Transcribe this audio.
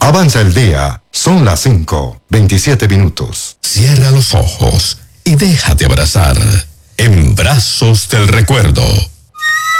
Avanza el día. Son las 5:27. Cierra los ojos y déjate abrazar en brazos del recuerdo.